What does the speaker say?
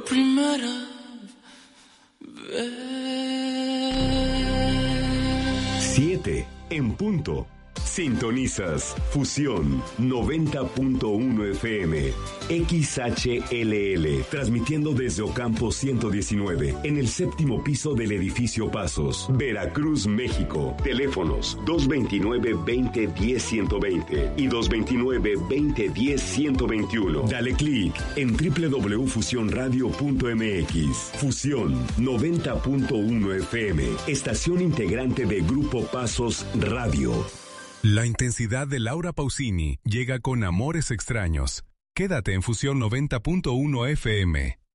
primera vez. 7 en punto. Sintonizas Fusión 90.1 FM, XHLL, transmitiendo desde Ocampo 119, en el 7º piso del edificio Pasos, Veracruz, México. Teléfonos 229-2010-120 y 229-2010-121. Dale clic en www.fusionradio.mx. Fusión 90.1 FM, estación integrante de Grupo Pasos Radio. La intensidad de Laura Pausini llega con Amores Extraños. Quédate en Fusión 90.1 FM.